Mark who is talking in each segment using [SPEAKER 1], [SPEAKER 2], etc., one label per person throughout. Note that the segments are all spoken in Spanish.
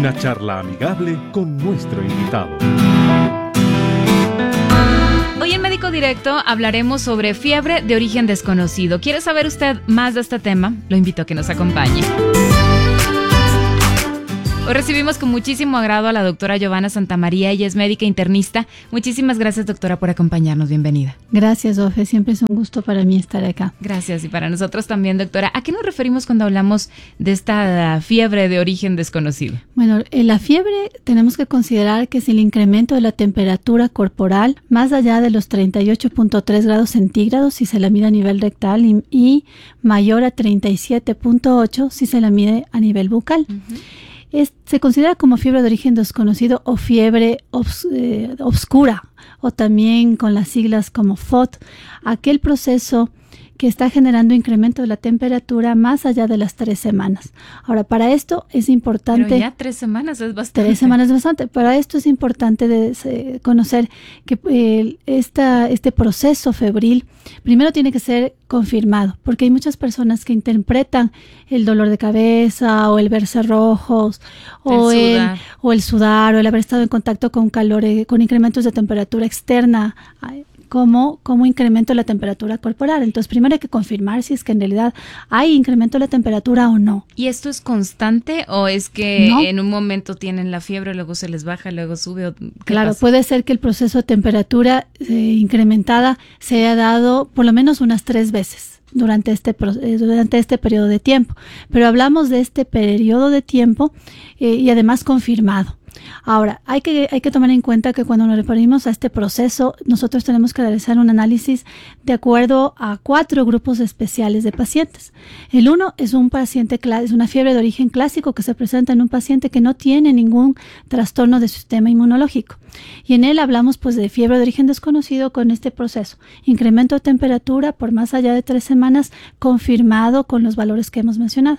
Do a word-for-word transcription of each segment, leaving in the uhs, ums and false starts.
[SPEAKER 1] Una charla amigable con nuestro invitado.
[SPEAKER 2] Hoy en Médico Directo hablaremos sobre fiebre de origen desconocido. ¿Quiere saber usted más de este tema? Lo invito a que nos acompañe. Hoy recibimos con muchísimo agrado a la doctora Giovanna Santamaría. Ella es médica internista. Muchísimas gracias, doctora, por acompañarnos. Bienvenida.
[SPEAKER 3] Gracias, Ofe. Siempre es un gusto para mí estar acá.
[SPEAKER 2] Gracias, y para nosotros también, doctora. ¿A qué nos referimos cuando hablamos de esta fiebre de origen desconocido?
[SPEAKER 3] Bueno, en la fiebre tenemos que considerar que es el incremento de la temperatura corporal más allá de los treinta y ocho punto tres grados centígrados si se la mide a nivel rectal y, y mayor a treinta y siete punto ocho si se la mide a nivel bucal. Uh-huh. Es, se considera como fiebre de origen desconocido o fiebre obs, eh, obscura, o también con las siglas como F O D, aquel proceso que está generando incremento de la temperatura más allá de las tres semanas. Ahora, para esto es importante...
[SPEAKER 2] Pero ya tres semanas es bastante.
[SPEAKER 3] Tres semanas es bastante. Para esto es importante de, de, conocer que eh, esta, este proceso febril primero tiene que ser confirmado, porque hay muchas personas que interpretan el dolor de cabeza o el verse rojos o el, el, o el sudar o el haber estado en contacto con calor, eh, con incrementos de temperatura externa, como, como incremento de la temperatura corporal. Entonces, primero hay que confirmar si es que en realidad hay incremento de la temperatura o no.
[SPEAKER 2] ¿Y esto es constante o es que
[SPEAKER 3] no.
[SPEAKER 2] en un momento tienen la fiebre, luego se les baja, luego sube? O
[SPEAKER 3] claro,
[SPEAKER 2] pasa?
[SPEAKER 3] Puede ser que el proceso de temperatura eh, incrementada se haya dado por lo menos unas tres veces durante este, durante este periodo de tiempo. Pero hablamos de este periodo de tiempo eh, y además confirmado. Ahora, hay que, hay que tomar en cuenta que cuando nos referimos a este proceso, nosotros tenemos que realizar un análisis de acuerdo a cuatro grupos especiales de pacientes. El uno es un paciente, es una fiebre de origen clásico que se presenta en un paciente que no tiene ningún trastorno de sistema inmunológico. Y en él hablamos pues de fiebre de origen desconocido con este proceso. Incremento de temperatura por más allá de tres semanas confirmado con los valores que hemos mencionado.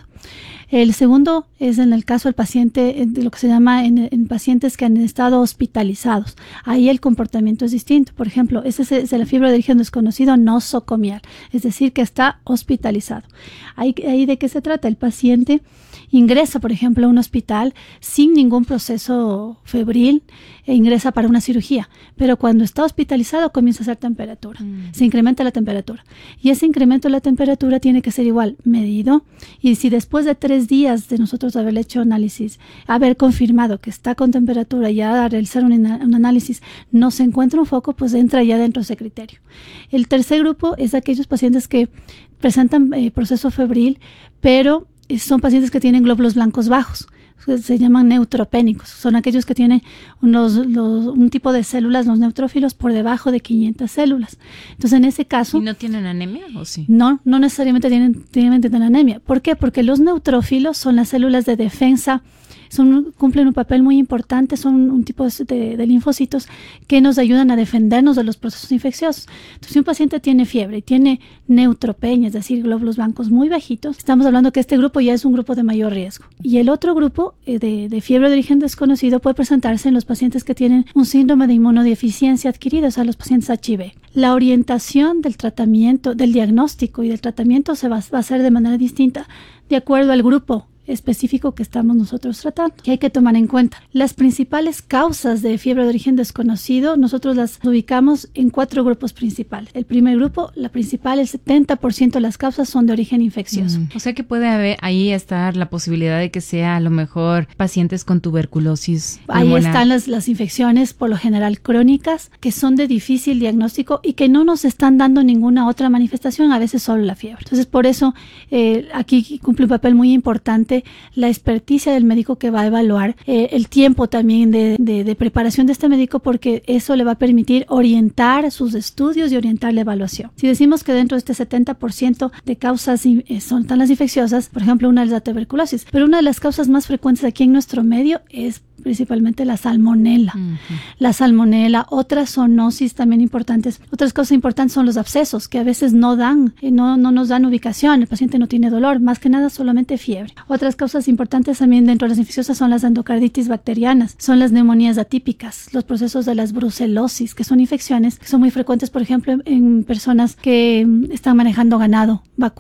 [SPEAKER 3] El segundo es en el caso del paciente, de lo que se llama en, en pacientes que han estado hospitalizados. Ahí el comportamiento es distinto. Por ejemplo, ese es, es la fiebre de origen desconocido nosocomial, es decir, que está hospitalizado. Ahí, ahí ¿de qué se trata? El paciente ingresa, por ejemplo, a un hospital sin ningún proceso febril e ingresa para una cirugía, pero cuando está hospitalizado comienza a hacer temperatura, mm. se incrementa la temperatura y ese incremento de la temperatura tiene que ser igual medido, y si después de tres días de nosotros haberle hecho análisis, haber confirmado que está con temperatura y ya realizar un, un análisis no se encuentra un foco, pues entra ya dentro de ese criterio. El tercer grupo es aquellos pacientes que presentan eh, proceso febril, pero son pacientes que tienen glóbulos blancos bajos, se llaman neutropénicos, son aquellos que tienen unos, los, un tipo de células, los neutrófilos, por debajo de quinientas células. Entonces, en ese caso...
[SPEAKER 2] ¿Y no tienen anemia o sí?
[SPEAKER 3] No, no necesariamente tienen, tienen, tienen anemia. ¿Por qué? Porque los neutrófilos son las células de defensa, son, cumplen un papel muy importante, son un tipo de, de linfocitos que nos ayudan a defendernos de los procesos infecciosos. Entonces, si un paciente tiene fiebre y tiene neutropenia, es decir, glóbulos blancos muy bajitos, estamos hablando que este grupo ya es un grupo de mayor riesgo. Y el otro grupo eh, de, de fiebre de origen desconocido puede presentarse en los pacientes que tienen un síndrome de inmunodeficiencia adquirida, o sea, los pacientes H I V. La orientación del tratamiento, del diagnóstico y del tratamiento se va, va a hacer de manera distinta de acuerdo al grupo específico que estamos nosotros tratando, que hay que tomar en cuenta. Las principales causas de fiebre de origen desconocido, nosotros las ubicamos en cuatro grupos principales. El primer grupo, la principal, el setenta por ciento de las causas son de origen infeccioso.
[SPEAKER 2] Mm. O sea que puede haber ahí estar la posibilidad de que sea a lo mejor pacientes con tuberculosis
[SPEAKER 3] Ahí
[SPEAKER 2] pulmonar.
[SPEAKER 3] están las, las infecciones por lo general crónicas, que son de difícil diagnóstico y que no nos están dando ninguna otra manifestación, a veces solo la fiebre. Entonces, por eso eh, aquí cumple un papel muy importante la experticia del médico que va a evaluar, eh, el tiempo también de, de, de preparación de este médico, porque eso le va a permitir orientar sus estudios y orientar la evaluación. Si decimos que dentro de este setenta por ciento de causas eh, son tan las infecciosas, por ejemplo, una es la tuberculosis, pero una de las causas más frecuentes aquí en nuestro medio es principalmente la salmonela. Uh-huh. La salmonela, otras zoonosis también importantes. Otras cosas importantes son los abscesos, que a veces no dan, eh, no, no nos dan ubicación, el paciente no tiene dolor, más que nada solamente fiebre. Otras causas importantes también dentro de las infecciosas son las endocarditis bacterianas, son las neumonías atípicas, los procesos de las brucelosis, que son infecciones que son muy frecuentes, por ejemplo, en personas que están manejando ganado vacuno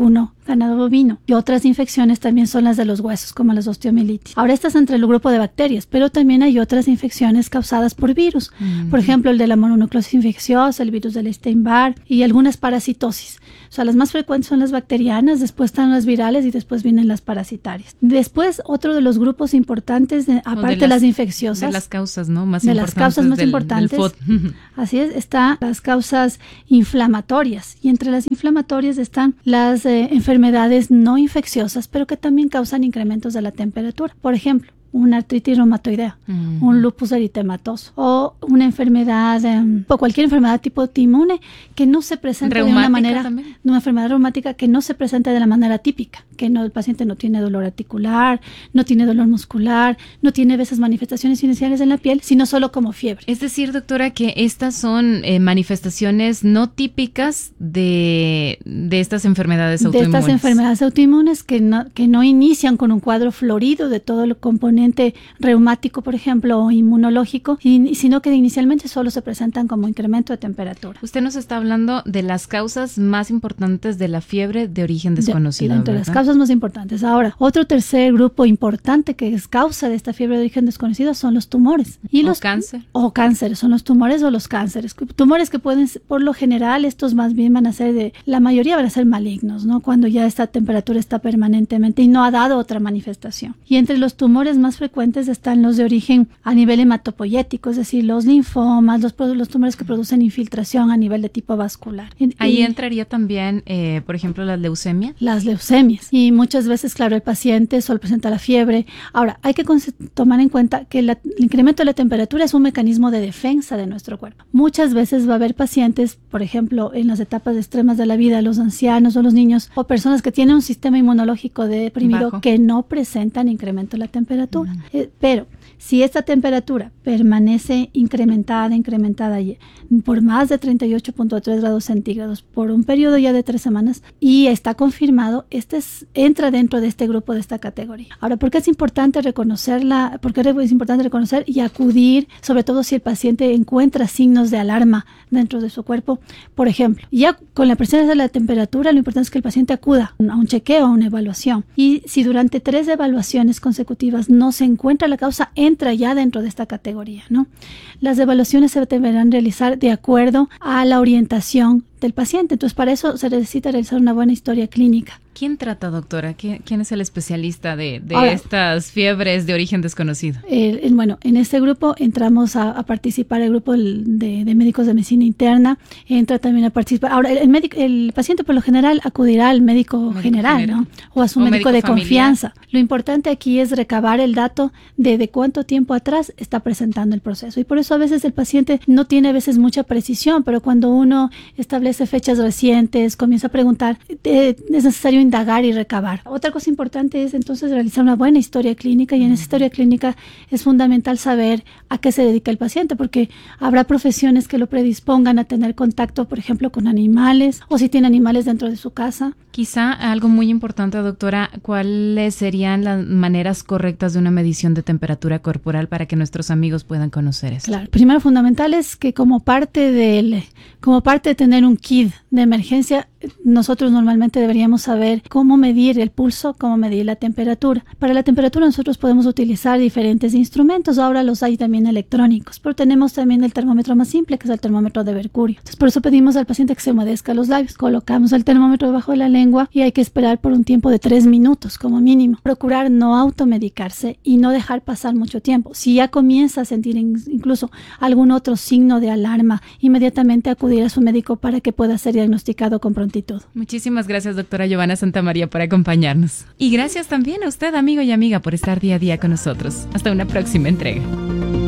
[SPEAKER 3] ganado bovino. Y otras infecciones también son las de los huesos, como las osteomielitis. Ahora estas entre el grupo de bacterias, pero también hay otras infecciones causadas por virus. Mm. Por ejemplo, el de la mononucleosis infecciosa, el virus del Epstein-Barr y algunas parasitosis. O sea, las más frecuentes son las bacterianas, después están las virales y después vienen las parasitarias. Después, otro de los grupos importantes, de, aparte de las, de las infecciosas.
[SPEAKER 2] De las causas, ¿no? Más
[SPEAKER 3] de
[SPEAKER 2] importantes.
[SPEAKER 3] las causas más
[SPEAKER 2] del,
[SPEAKER 3] importantes.
[SPEAKER 2] Del
[SPEAKER 3] así es, están las causas inflamatorias. Y entre las inflamatorias están las eh, enfermedades no infecciosas, pero que también causan incrementos de la temperatura. Por ejemplo, una artritis reumatoidea, uh-huh. un lupus eritematoso o una enfermedad um, o cualquier enfermedad tipo autoinmune que no se presenta de una manera, también. una enfermedad reumática que no se presenta de la manera típica, que no, el paciente no tiene dolor articular, no tiene dolor muscular, no tiene esas manifestaciones iniciales en la piel, sino solo como fiebre.
[SPEAKER 2] Es decir, doctora, que estas son eh, manifestaciones no típicas de, de estas enfermedades autoinmunes.
[SPEAKER 3] De estas enfermedades autoinmunes que no, que no inician con un cuadro florido de todo el componente reumático, por ejemplo, o inmunológico, y, sino que inicialmente solo se presentan como incremento de temperatura.
[SPEAKER 2] Usted nos está hablando de las causas más importantes de la fiebre de origen desconocido.
[SPEAKER 3] De, entre ¿verdad? Las causas más importantes. Ahora, otro tercer grupo importante que es causa de esta fiebre de origen desconocido son los tumores. Y
[SPEAKER 2] o
[SPEAKER 3] los
[SPEAKER 2] cáncer.
[SPEAKER 3] O cánceres, son los tumores o los cánceres. Tumores que pueden, por lo general, estos más bien van a ser de, la mayoría van a ser malignos, ¿no? Cuando ya esta temperatura está permanentemente y no ha dado otra manifestación. Y entre los tumores más frecuentes están los de origen a nivel hematopoyético, es decir, los linfomas, los, los tumores que producen infiltración a nivel de tipo vascular.
[SPEAKER 2] Ahí
[SPEAKER 3] y,
[SPEAKER 2] entraría también, eh, por ejemplo, la leucemia.
[SPEAKER 3] Las leucemias. Y muchas veces, claro, el paciente solo presenta la fiebre. Ahora, hay que tomar en cuenta que la, el incremento de la temperatura es un mecanismo de defensa de nuestro cuerpo. Muchas veces va a haber pacientes, por ejemplo, en las etapas extremas de la vida, los ancianos o los niños, o personas que tienen un sistema inmunológico deprimido Bajo. que no presentan incremento de la temperatura. Mm. Eh, pero si esta temperatura permanece incrementada, incrementada por más de treinta y ocho punto tres grados centígrados por un periodo ya de tres semanas y está confirmado, este es, entra dentro de este grupo, de esta categoría. Ahora, ¿por qué es importante reconocerla? ¿Por qué es importante reconocer y acudir, sobre todo si el paciente encuentra signos de alarma dentro de su cuerpo? Por ejemplo, ya con la presencia de la temperatura, lo importante es que el paciente acuda a un chequeo, a una evaluación. Y si durante tres evaluaciones consecutivas no se encuentra la causa, entra ya dentro de esta categoría, ¿no? Las evaluaciones se deberán realizar de acuerdo a la orientación del paciente. Entonces, para eso se necesita realizar una buena historia clínica.
[SPEAKER 2] ¿Quién trata, doctora? ¿Quién es el especialista de, de Ahora, estas fiebres de origen desconocido?
[SPEAKER 3] El, el, bueno, en este grupo entramos a, a participar el grupo de, de médicos de medicina interna, entra también a participar. Ahora, el, el, médico, el paciente por lo general acudirá al médico, médico general, general, ¿no? O a su o médico, médico de familiar. Confianza. Lo importante aquí es recabar el dato de, de cuánto tiempo atrás está presentando el proceso. Y por eso a veces el paciente no tiene a veces mucha precisión, pero cuando uno establece fechas recientes, comienza a preguntar, eh, es necesario indagar y recabar. Otra cosa importante es entonces realizar una buena historia clínica, y en esa historia clínica es fundamental saber a qué se dedica el paciente, porque habrá profesiones que lo predispongan a tener contacto, por ejemplo, con animales, o si tiene animales dentro de su casa.
[SPEAKER 2] Quizá algo muy importante, doctora, ¿cuáles serían las maneras correctas de una medición de temperatura corporal para que nuestros amigos puedan conocer esto?
[SPEAKER 3] Claro, primero fundamental es que como parte del, como parte de tener un kit de emergencia, nosotros normalmente deberíamos saber cómo medir el pulso, cómo medir la temperatura. Para la temperatura nosotros podemos utilizar diferentes instrumentos, ahora los hay también electrónicos, pero tenemos también el termómetro más simple, que es el termómetro de mercurio. Entonces, por eso pedimos al paciente que se humedezca los labios, colocamos el termómetro debajo de la lengua y hay que esperar por un tiempo de tres minutos como mínimo. Procurar no automedicarse y no dejar pasar mucho tiempo. Si ya comienza a sentir incluso algún otro signo de alarma, inmediatamente acudir a su médico para que pueda ser diagnosticado con prontitud.
[SPEAKER 2] Muchísimas gracias, doctora Giovanna Santamaría, por acompañarnos. Y gracias también a usted, amigo y amiga, por estar día a día con nosotros. Hasta una próxima entrega.